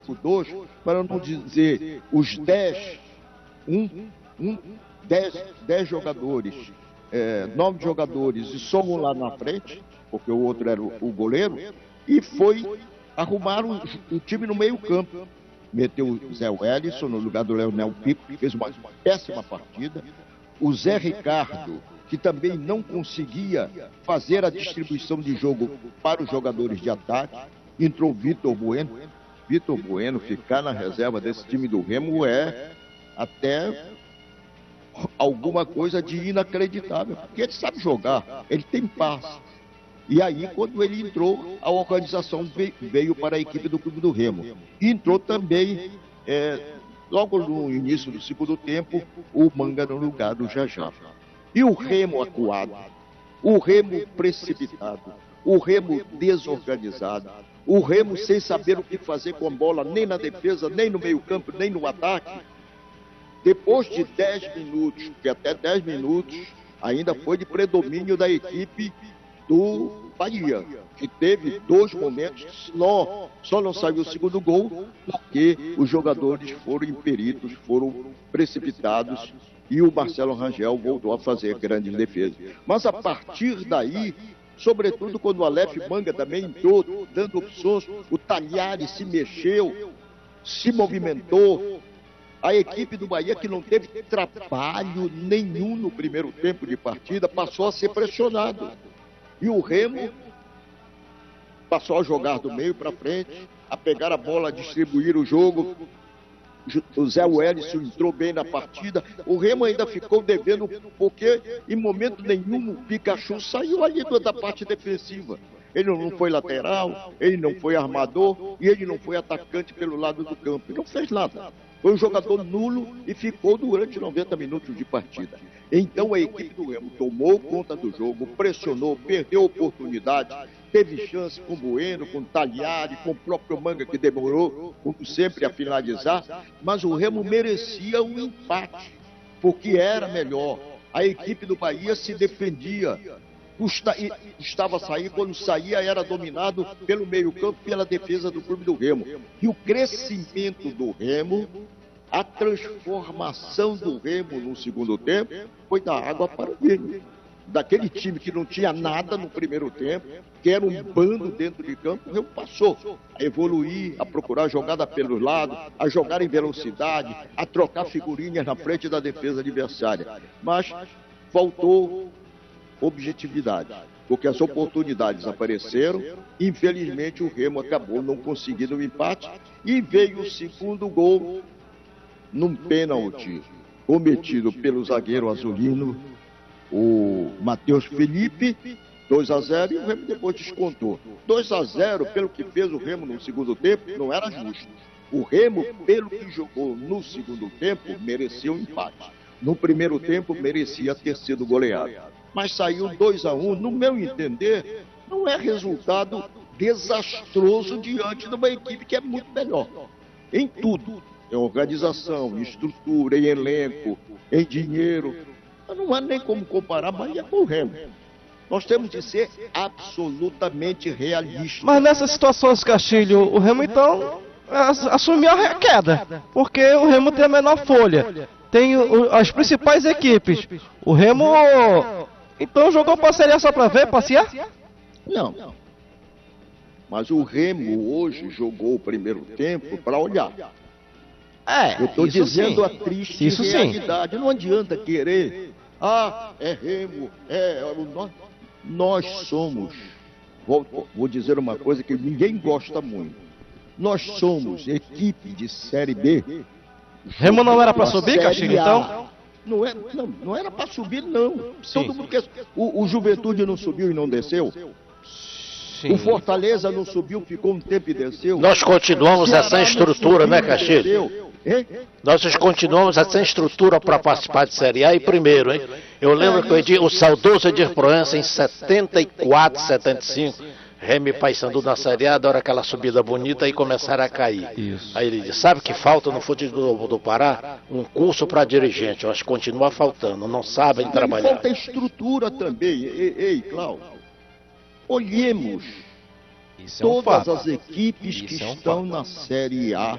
2, para não dizer os 10, 10 jogadores, 9 jogadores, e só um lá na frente, porque o outro era o goleiro, e foi arrumar o time no meio campo. Meteu o Zé Wellison no lugar do Leonel Pico, que fez uma péssima partida. O Zé Ricardo, que também não conseguia fazer a distribuição de jogo para os jogadores de ataque. Entrou Vitor Bueno. Vitor Bueno ficar na reserva desse time do Remo é até alguma coisa de inacreditável, porque ele sabe jogar, ele tem passe. E aí, quando ele entrou, a organização veio para a equipe do Clube do Remo. Entrou também, logo no início do segundo tempo, o Manga no lugar do Jajá. E o Remo acuado, o Remo precipitado, o Remo desorganizado, o Remo sem saber o que fazer com a bola, nem na defesa, nem no meio-campo, nem no ataque. Depois de 10 minutos, que até 10 minutos ainda foi de predomínio da equipe do Bahia, que teve 2 momentos, só não saiu o segundo gol, porque os jogadores foram imperitos, foram precipitados, e o Marcelo Rangel voltou a fazer grandes defesas. Mas a partir daí, sobretudo quando o Aleph Manga também entrou, dando opções, o Talhari se mexeu, se movimentou. A equipe do Bahia, que não teve trabalho nenhum no primeiro tempo de partida, passou a ser pressionado. E o Remo passou a jogar do meio para frente, a pegar a bola, a distribuir o jogo. O Zé Wellison entrou bem na partida. O Remo ainda ficou devendo, porque em momento nenhum o Pikachu saiu ali da parte defensiva. Ele não foi lateral, ele não foi armador e ele não foi atacante pelo lado do campo. Ele não fez nada. Foi um jogador nulo e ficou durante 90 minutos de partida. Então a equipe do Remo tomou conta do jogo, pressionou, perdeu oportunidade, teve chance com o Bueno, com o Talhari, com o próprio Manga, que demorou, como sempre, a finalizar. Mas o Remo merecia um empate, porque era melhor. A equipe do Bahia se defendia. Estava a sair, quando saía era dominado pelo meio-campo, pela defesa do Clube do Remo. E o crescimento do Remo, a transformação do Remo no segundo tempo, foi da água para o vinho. Daquele time que não tinha nada no primeiro tempo, que era um bando dentro de campo, o Remo passou a evoluir, a procurar jogada pelos lados, a jogar em velocidade, a trocar figurinhas na frente da defesa adversária. Mas faltou objetividade, porque as oportunidades apareceram. Infelizmente o Remo acabou não conseguindo o empate e veio o segundo gol num pênalti cometido pelo zagueiro azulino, o Matheus Felipe. 2-0, e o Remo depois descontou. 2-0, pelo que fez o Remo no segundo tempo, não era justo. O Remo, pelo que jogou no segundo tempo, mereceu o empate. No primeiro tempo, merecia ter sido goleado. Mas saiu 2-1, no meu entender, não é resultado desastroso diante de uma equipe que é muito melhor. Em tudo. Em organização, em estrutura, em elenco, em dinheiro. Não há nem como comparar Bahia com o Remo. Nós temos de ser absolutamente realistas. Mas nessas situações, Castilho, o Remo então assumiu a queda. Porque o Remo tem a menor folha. Tem as principais equipes. O Remo então jogou para a Série A só para ver, passear? Não. Mas o Remo hoje jogou o primeiro tempo para olhar. Eu estou dizendo sim. A triste realidade. Sim. Não adianta querer. É Remo, nós somos. Vou dizer uma coisa que ninguém gosta muito. Nós somos equipe de Série B. Remo não era para subir, Castilho, então? Não era para subir, não. Todo mundo quer. O Juventude não subiu e não desceu? Sim. O Fortaleza não subiu, ficou um tempo e desceu? Nós continuamos essa estrutura, né, Castilho? Nós continuamos essa estrutura para participar de Série A e primeiro, hein? Eu lembro que o saudoso Edir Proença, em 74, 75, Remo e Paysandu na Série A, deram aquela subida bonita e começaram a cair. Isso. Aí ele disse, sabe que falta no futebol do Pará? Um curso para dirigente, eu acho que continua faltando, não sabem trabalhar. Falta estrutura também. Ei, Cláudio, olhemos Isso é um Todas fato. as equipes que Isso é um estão fato. na Série A